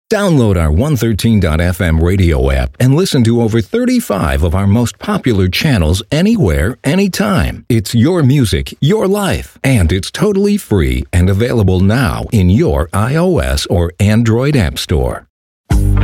Download our 113.fm radio app and listen to over 35 of our most popular channels anywhere, anytime. It's your music, your life, and it's totally free and available now in your iOS or Android app store.